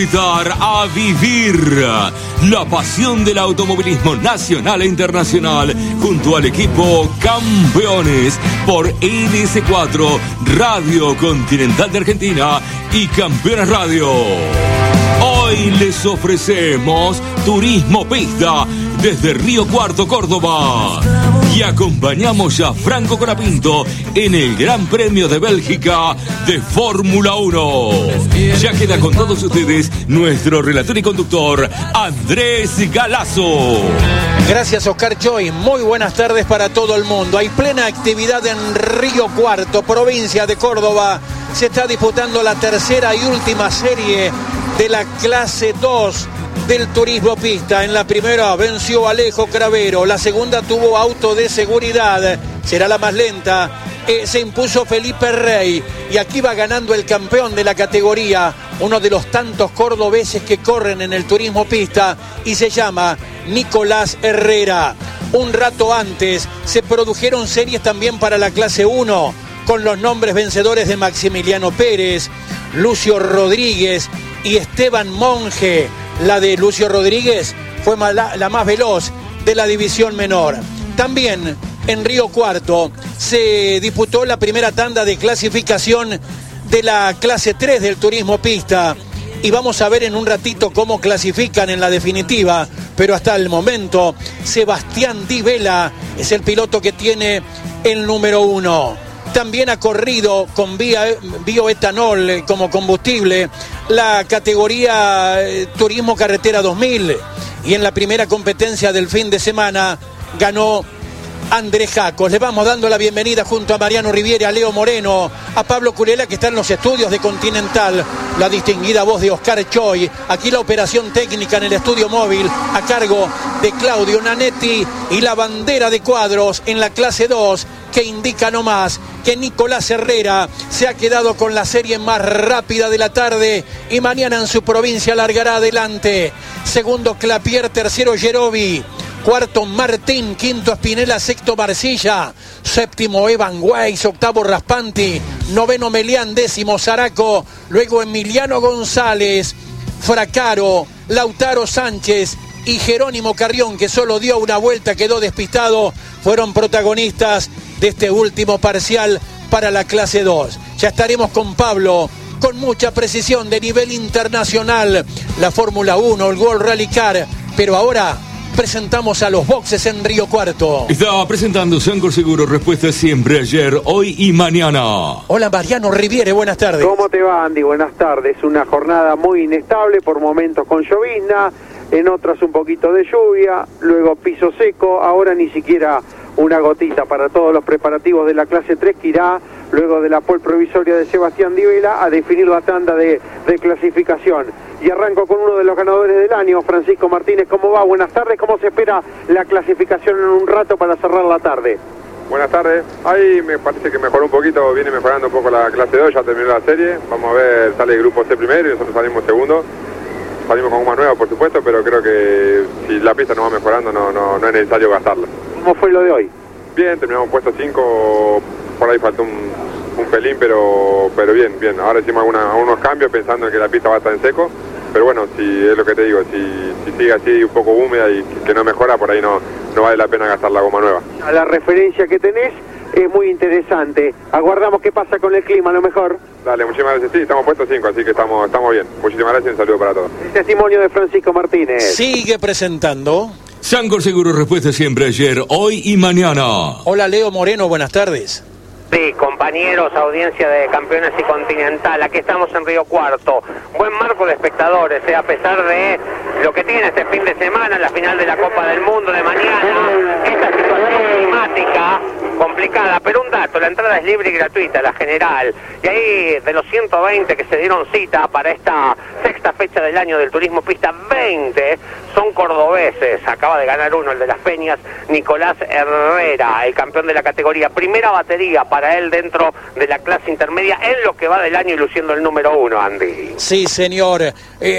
A vivir la pasión del automovilismo nacional e internacional junto al equipo Campeones por NS4 Radio Continental de Argentina y Campeones Radio. Hoy les ofrecemos Turismo Pista desde Río Cuarto, Córdoba. Y acompañamos a Franco Colapinto en el Gran Premio de Bélgica de Fórmula 1. Ya queda con todos ustedes nuestro relator y conductor, Andrés Galazo. Gracias, Oscar Joy. Muy buenas tardes para todo el mundo. Hay plena actividad en Río Cuarto, provincia de Córdoba. Se está disputando la tercera y última serie de la clase 2 del Turismo Pista. En la primera venció Alejo Cravero, la segunda tuvo auto de seguridad, será la más lenta. Se impuso Felipe Rey y aquí va ganando el campeón de la categoría, uno de los tantos cordobeses que corren en el Turismo Pista y se llama Nicolás Herrera. Un rato antes se produjeron series también para la clase 1 con los nombres vencedores de Maximiliano Pérez, Lucio Rodríguez y Esteban Monge. La de Lucio Rodríguez fue la más veloz de la división menor. También en Río Cuarto se disputó la primera tanda de clasificación de la clase 3 del Turismo Pista. Y vamos a ver en un ratito cómo clasifican en la definitiva. Pero hasta el momento, Sebastián Di Vela es el piloto que tiene el número 1. También ha corrido con bioetanol como combustible la categoría Turismo Carretera 2000. Y en la primera competencia del fin de semana ganó Andrés Jacos. Le vamos dando la bienvenida junto a Mariano Riviere, a Leo Moreno, a Pablo Culela, que está en los estudios de Continental, la distinguida voz de Oscar Choy. Aquí la operación técnica en el estudio móvil a cargo de Claudio Nanetti y la bandera de cuadros en la clase 2 que indica nomás que Nicolás Herrera se ha quedado con la serie más rápida de la tarde y mañana en su provincia largará adelante. Segundo Clapier, tercero Yerobi, cuarto Martín, quinto Spinella, sexto Marcilla, séptimo Evan Weiss, octavo Raspanti, noveno Melián, décimo Zaraco, luego Emiliano González, Fracaro, Lautaro Sánchez y Jerónimo Carrión, que solo dio una vuelta, quedó despistado, fueron protagonistas de este último parcial para la clase 2. Ya estaremos con Pablo, con mucha precisión de nivel internacional, la Fórmula 1, el World Rally Car, pero ahora presentamos a los boxes en Río Cuarto. Está presentando Sancor Seguro, respuesta siempre, ayer, hoy y mañana. Hola Mariano Riviere, buenas tardes. ¿Cómo te va, Andy? Buenas tardes. Una jornada muy inestable, por momentos con llovizna, en otras un poquito de lluvia, luego piso seco, ahora ni siquiera una gotita para todos los preparativos de la clase 3 que irá luego de la pole provisoria de Sebastián Di Vela a definir la tanda de clasificación. Y arranco con uno de los ganadores del año, Francisco Martínez. ¿Cómo va? Buenas tardes. ¿Cómo se espera la clasificación en un rato para cerrar la tarde? Buenas tardes. Ahí me parece que mejoró un poquito, viene mejorando un poco la clase 2, ya terminó la serie. Vamos a ver, sale el grupo C primero y nosotros salimos segundo. Salimos con goma nueva, por supuesto, pero creo que si la pista no va mejorando no es necesario gastarla. ¿Cómo fue lo de hoy? Bien, terminamos puesto 5, por ahí faltó un pelín, pero bien. Ahora hicimos algunos cambios pensando en que la pista va a estar en seco, pero bueno, si es lo que te digo, si sigue así un poco húmeda y que no mejora, por ahí no vale la pena gastar la goma nueva. La referencia que tenés es muy interesante. Aguardamos qué pasa con el clima, a lo mejor. Dale, muchísimas gracias. Sí, estamos puestos 5, así que estamos bien. Muchísimas gracias y un saludo para todos. El testimonio de Francisco Martínez. Sigue presentando Sancor Seguro, respuesta siempre, ayer, hoy y mañana. Hola Leo Moreno, buenas tardes. Sí, compañeros, audiencia de Campeones y Continental, aquí estamos en Río Cuarto. Buen marco de espectadores, a pesar de lo que tiene este fin de semana, la final de la Copa del Mundo de mañana, esta situación climática complicada, pero un dato, la entrada es libre y gratuita, la general, y ahí de los 120 que se dieron cita para esta sexta fecha del año del Turismo Pista, 20 son cordobeses. Acaba de ganar uno, el de Las Peñas, Nicolás Herrera, el campeón de la categoría. Primera batería para él dentro de la clase intermedia en lo que va del año y luciendo el número 1, Andy. Sí, señor.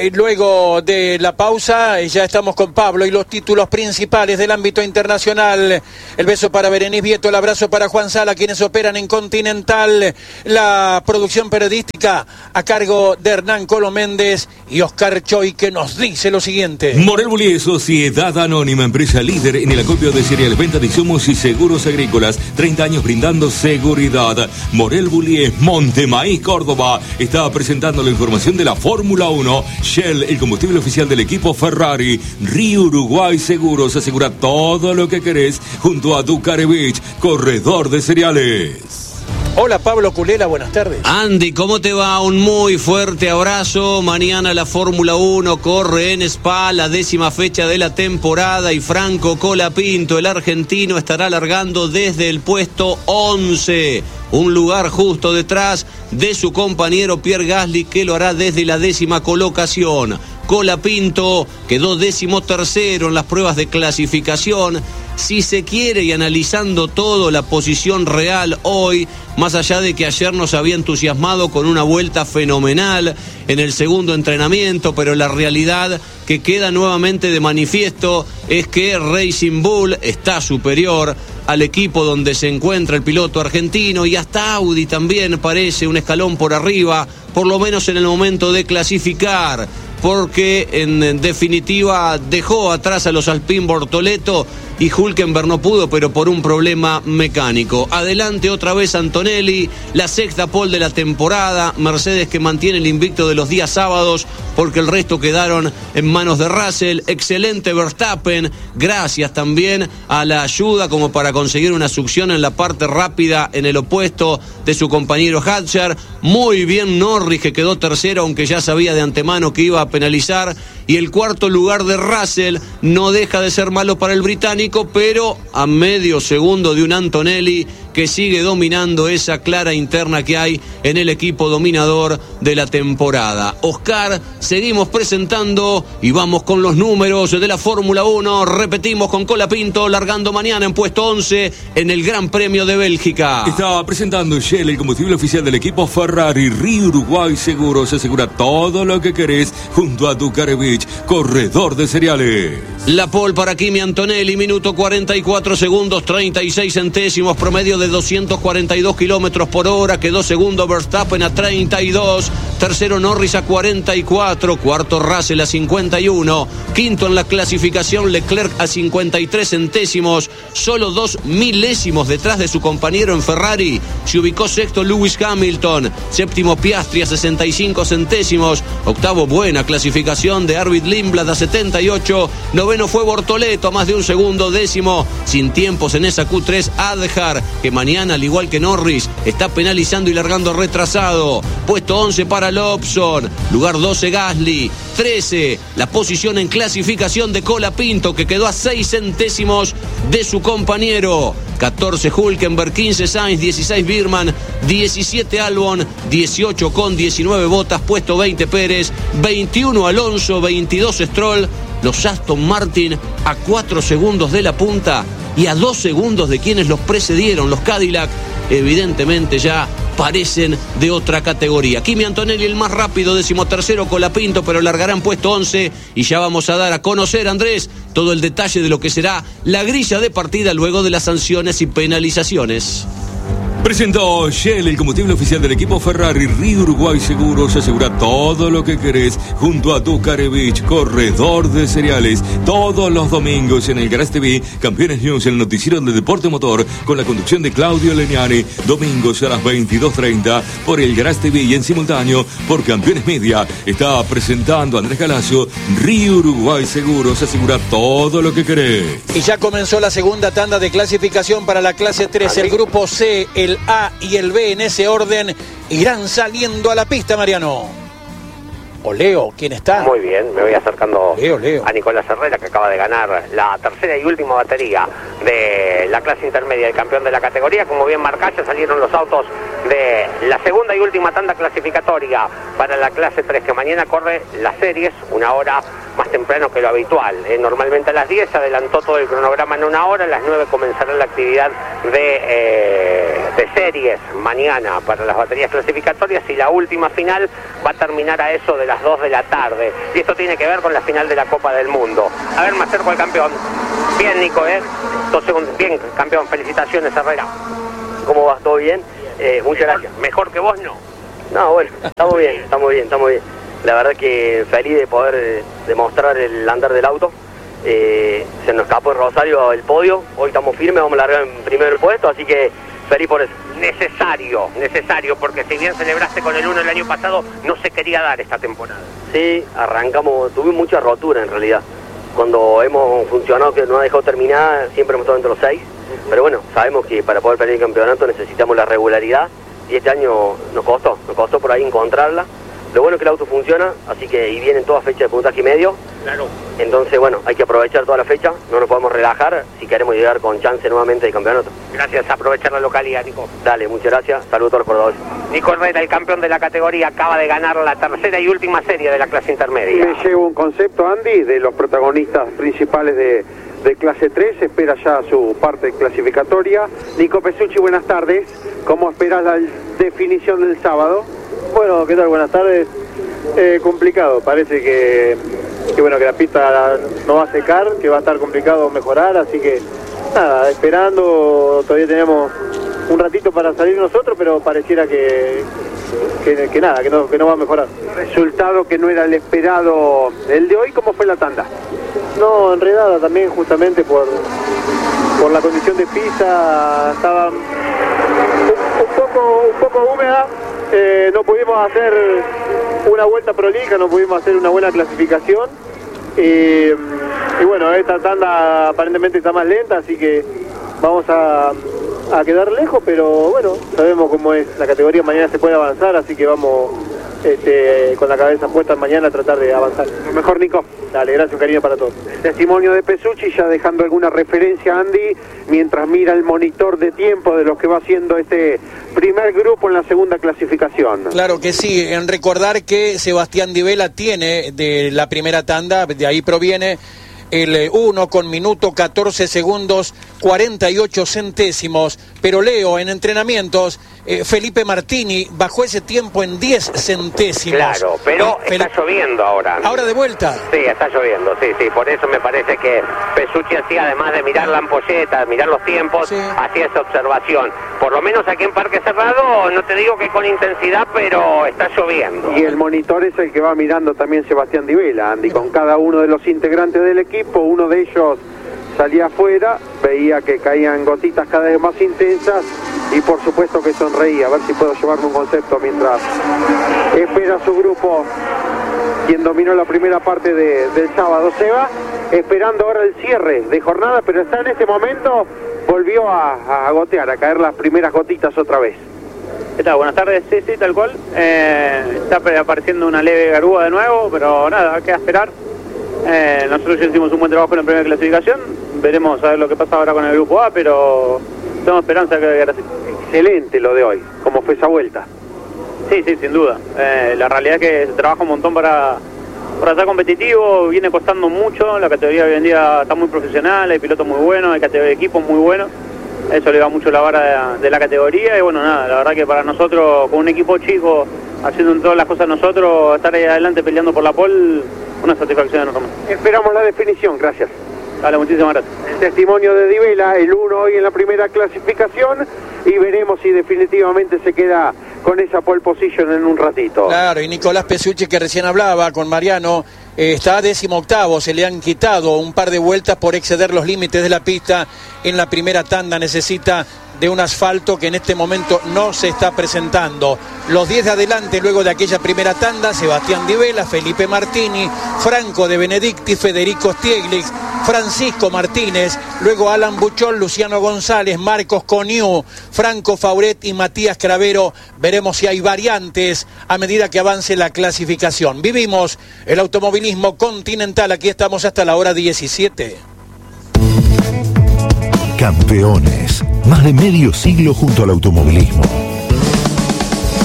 Luego de la pausa ya estamos con Pablo y los títulos principales del ámbito internacional. El beso para Berenice Vieto, el abrazo para Juan Sala, quienes operan en Continental. La producción periodística a cargo de Hernán Colo Méndez y Oscar Choy, que nos dice lo siguiente. Morel Bullier, Sociedad Anónima, empresa líder en el acopio de cereales, venta de insumos y seguros agrícolas. 30 años brindando seguridad. Morel Bullier, Montemaíz, Córdoba, está presentando la información de la Fórmula 1. Shell, el combustible oficial del equipo Ferrari. Río Uruguay Seguros, asegura todo lo que querés junto a Ducarevich, corredor de cereales. Hola Pablo Culela, buenas tardes. Andy, ¿cómo te va? Un muy fuerte abrazo. Mañana la Fórmula 1 corre en Spa, la 10ª fecha de la temporada, y Franco Colapinto, el argentino, estará largando desde el puesto 11. Un lugar justo detrás de su compañero Pierre Gasly, que lo hará desde la 10ª colocación. Colapinto quedó 13º en las pruebas de clasificación. Si se quiere, y analizando todo, la posición real hoy, más allá de que ayer nos había entusiasmado con una vuelta fenomenal en el segundo entrenamiento, pero la realidad que queda nuevamente de manifiesto es que Racing Bull está superior al equipo donde se encuentra el piloto argentino, y hasta Audi también parece un escalón por arriba, por lo menos en el momento de clasificar, porque en definitiva dejó atrás a los Alpine Bortoleto y Hülkenberg no pudo, pero por un problema mecánico. Adelante otra vez Antonelli, la 6ª pole de la temporada. Mercedes, que mantiene el invicto de los días sábados, porque el resto quedaron en manos de Russell. Excelente Verstappen, gracias también a la ayuda como para conseguir una succión en la parte rápida en el opuesto de su compañero Hatcher. Muy bien Norris, que quedó tercero, aunque ya sabía de antemano que iba a penalizar. Y el 4º lugar de Russell no deja de ser malo para el británico, pero a medio segundo de un Antonelli que sigue dominando esa clara interna que hay en el equipo dominador de la temporada. Oscar, seguimos presentando y vamos con los números de la Fórmula 1. Repetimos con Colapinto, largando mañana en puesto 11 en el Gran Premio de Bélgica. Está presentando Shell, el combustible oficial del equipo Ferrari. Río Uruguay Seguros, asegura todo lo que querés junto a Ducarevich, corredor de cereales. La pole para Kimi Antonelli, minuto 44 segundos 36 centésimos, promedio de 242 kilómetros por hora. Quedó segundo Verstappen a 32, tercero Norris a 44, cuarto Russell a 51, quinto en la clasificación Leclerc a 53 centésimos, solo 2 milésimos detrás de su compañero en Ferrari. Se ubicó sexto Lewis Hamilton, séptimo Piastri a 65 centésimos, octavo buena clasificación de Arvid Lindblad a 78, noveno fue Bortoleto a más de un segundo, décimo sin tiempos en esa Q3 Adhar, que mañana al igual que Norris está penalizando y largando retrasado. Puesto 11 para Lobson, lugar 12 Gasly, 13 la posición en clasificación de Colapinto, que quedó a 6 centésimos de su compañero, 14 Hülkenberg, 15 Sainz, 16 Birman, 17 Albon, 18 con 19 Bottas, puesto 20 Pérez, 21 Alonso, 22 Stroll. Los Aston Martin a 4 segundos de la punta y a 2 segundos de quienes los precedieron. Los Cadillac evidentemente ya parecen de otra categoría. Kimi Antonelli el más rápido, 13º Colapinto, pero largarán puesto 11 y ya vamos a dar a conocer, Andrés, todo el detalle de lo que será la grilla de partida luego de las sanciones y penalizaciones. Presentó Shell, el combustible oficial del equipo Ferrari. Río Uruguay Seguros, asegura todo lo que querés junto a Ducarevich, corredor de cereales. Todos los domingos en el Garage TV, Campeones News, el noticiero del deporte motor, con la conducción de Claudio Legnani. Domingos a las 22:30 por el Garage TV y en simultáneo por Campeones Media. Está presentando Andrés Galacio. Río Uruguay Seguros, asegura todo lo que querés. Y ya comenzó la segunda tanda de clasificación para la clase 3. El grupo C, el A y el B en ese orden irán saliendo a la pista, Mariano. O Leo, ¿quién está? Muy bien, me voy acercando Leo. a Nicolás Herrera, que acaba de ganar la tercera y última batería de la clase intermedia, el campeón de la categoría. Como bien marcás, ya salieron los autos de la segunda y última tanda clasificatoria para la clase 3, que mañana corre las series, 1 hora más temprano que lo habitual. Normalmente a las 10 se adelantó todo el cronograma en 1 hora, a las 9 comenzará la actividad de series mañana para las baterías clasificatorias y la última final va a terminar a eso de las 2 de la tarde. Y esto tiene que ver con la final de la Copa del Mundo. A ver, me acerco al campeón. Bien, Nico, 2 segundos. Bien, campeón, felicitaciones, Herrera. ¿Cómo vas? ¿Todo bien? Muchas gracias. ¿Mejor que vos no? No, bueno, estamos bien. La verdad que feliz de poder demostrar el andar del auto. Se nos escapó en Rosario el podio, hoy estamos firmes, vamos a largar en primer puesto, así que feliz por eso. Necesario, porque si bien celebraste con el 1 el año pasado, no se quería dar esta temporada. Sí, arrancamos, tuvimos mucha rotura en realidad. Cuando hemos funcionado, que no ha dejado terminar, siempre hemos estado entre los 6. Pero bueno, sabemos que para poder pelear el campeonato necesitamos la regularidad y este año nos costó por ahí encontrarla. Lo bueno es que el auto funciona, así que y vienen todas fechas de puntaje y medio. Claro. Entonces, bueno, hay que aprovechar toda la fecha, no nos podemos relajar si queremos llegar con chance nuevamente de campeonato. Gracias, aprovechar la localidad, Nico. Dale, muchas gracias, saludos a todos los corredores. Nico Herrera, el campeón de la categoría, acaba de ganar la tercera y última serie de la clase intermedia. Me llevo un concepto, Andy, de los protagonistas principales de clase 3, espera ya su parte clasificatoria. Nico Pesucci, buenas tardes. ¿Cómo esperas la definición del sábado? Bueno, ¿qué tal? Buenas tardes. Complicado, parece que la pista no va a secar, que va a estar complicado mejorar, así que nada, esperando, todavía tenemos un ratito para salir nosotros, pero pareciera que no va a mejorar. Resultado que no era el esperado el de hoy. ¿Cómo fue la tanda? No, enredada también, justamente por la condición de pista, estaba un poco húmeda. No pudimos hacer una vuelta prolija, no pudimos hacer una buena clasificación y bueno, esta tanda aparentemente está más lenta, así que vamos a quedar lejos, pero bueno, sabemos cómo es la categoría, mañana se puede avanzar, así que vamos con la cabeza puesta mañana a tratar de avanzar. Mejor, Nico. Dale, gracias, un cariño para todos. Testimonio de Pesucci, ya dejando alguna referencia, Andy, mientras mira el monitor de tiempo de los que va haciendo este primer grupo en la segunda clasificación. Claro que sí, en recordar que Sebastián Di Vela tiene de la primera tanda, de ahí proviene el 1 con minuto 14 segundos 48 centésimos, pero leo en entrenamientos Felipe Martini bajó ese tiempo en 10 centésimos. Claro, pero está lloviendo ahora. ¿Ahora de vuelta? Sí, está lloviendo, sí, por eso me parece que Pesucci hacía, además de mirar la ampolleta, mirar los tiempos, hacía esa observación. Por lo menos aquí en Parque Cerrado, no te digo que con intensidad, pero está lloviendo. Y el monitor es el que va mirando también Sebastián Di Vela, Andy, con cada uno de los integrantes del equipo, uno de ellos salía afuera, veía que caían gotitas cada vez más intensas y por supuesto que sonreía. A ver si puedo llevarme un concepto mientras espera su grupo, quien dominó la primera parte del sábado. Se va esperando ahora el cierre de jornada, pero está en este momento, volvió a gotear, a caer las primeras gotitas otra vez. ¿Qué tal? Buenas tardes, sí, tal cual. Está apareciendo una leve garúa de nuevo, pero nada, queda esperar. Nosotros ya hicimos un buen trabajo en la primera clasificación, veremos a ver lo que pasa ahora con el grupo A, pero tengo esperanza de que vaya así. Excelente lo de hoy, ¿cómo fue esa vuelta? Sí, sin duda. La realidad es que se trabaja un montón para ser competitivo, viene costando mucho, la categoría hoy en día está muy profesional, hay pilotos muy buenos, hay equipos muy buenos, eso le va mucho la vara de la categoría y bueno, nada, la verdad que para nosotros, con un equipo chico, haciendo todas las cosas nosotros, estar ahí adelante peleando por la pole, una satisfacción enorme. Esperamos la definición, gracias. Dale, muchísimas gracias. El testimonio de Di Vela, el 1 hoy en la primera clasificación, y veremos si definitivamente se queda con esa pole position en un ratito. Claro, y Nicolás Pesucci, que recién hablaba con Mariano, está 18º, se le han quitado un par de vueltas por exceder los límites de la pista en la primera tanda, necesita de un asfalto que en este momento no se está presentando. Los 10 de adelante luego de aquella primera tanda: Sebastián Di Vela, Felipe Martini, Franco De Benedicti, Federico Stieglitz, Francisco Martínez, luego Alan Buchol, Luciano González, Marcos Coniu, Franco Fauret y Matías Cravero. Veremos si hay variantes a medida que avance la clasificación. Vivimos el automovilismo continental, aquí estamos hasta la hora 17. Campeones, más de medio siglo junto al automovilismo.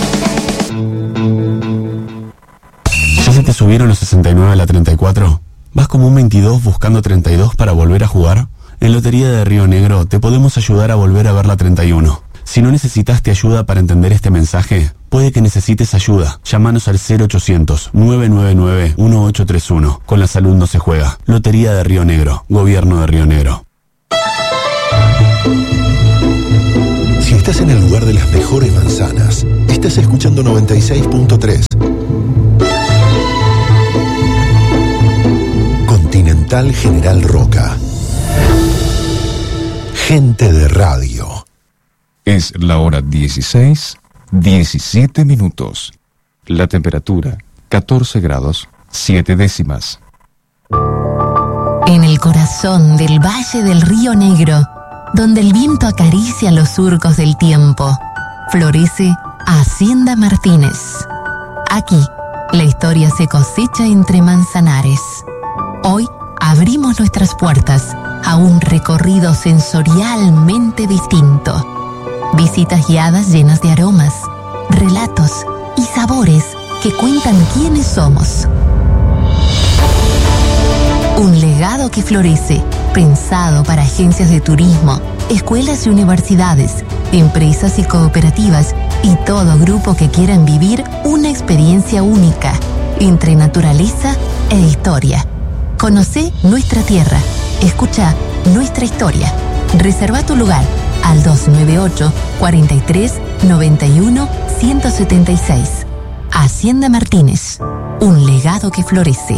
¿Ya se te subieron los 69 a la 34? ¿Vas como un 22 buscando 32 para volver a jugar? En Lotería de Río Negro te podemos ayudar a volver a ver la 31. Si no necesitaste ayuda para entender este mensaje, puede que necesites ayuda. Llámanos al 0800-999-1831. Con la salud no se juega. Lotería de Río Negro. Gobierno de Río Negro. Si estás en el lugar de las mejores manzanas, estás escuchando 96.3. Continental General Roca. Gente de radio. Es la hora 16:17 minutos. La temperatura, 14 grados, 7 décimas. En el corazón del Valle del Río Negro, donde el viento acaricia los surcos del tiempo, florece Hacienda Martínez. Aquí, la historia se cosecha entre manzanares. Hoy abrimos nuestras puertas a un recorrido sensorialmente distinto. Visitas guiadas llenas de aromas, relatos y sabores que cuentan quiénes somos. Un legado que florece, pensado para agencias de turismo, escuelas y universidades, empresas y cooperativas y todo grupo que quieran vivir una experiencia única entre naturaleza e historia. Conocé nuestra tierra, escucha nuestra historia. Reserva tu lugar al 298-43-91-176. Hacienda Martínez, un legado que florece.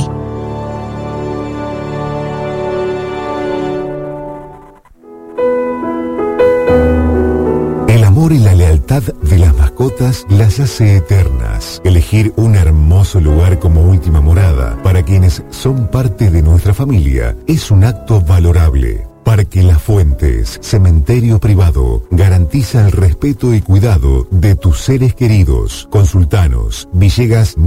El amor y la lealtad de las mascotas las hace eternas. Elegir un hermoso lugar como última morada para quienes son parte de nuestra familia es un acto valorable. Parque Las Fuentes, cementerio privado, garantiza el respeto y cuidado de tus seres queridos. Consultanos, Villegas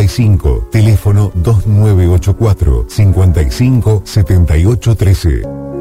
1045, teléfono 2984 55 78 13.